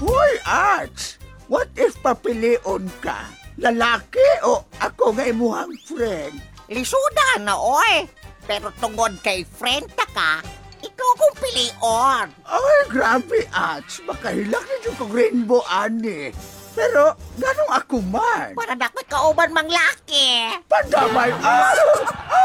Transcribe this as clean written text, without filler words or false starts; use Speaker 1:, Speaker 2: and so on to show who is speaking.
Speaker 1: Hoy, Ats! What if papilion ka? Lalaki o ako nga imuhang friend?
Speaker 2: Lisuda na, oy. Pero tungod kay friend ta ka, ikaw kong pilion.
Speaker 1: Ay, grabe, Ats. Makahilak na yung kong rainbow, ani. Pero, ganong ako man?
Speaker 2: Para dapat kauban mang laki.
Speaker 1: Pandamay,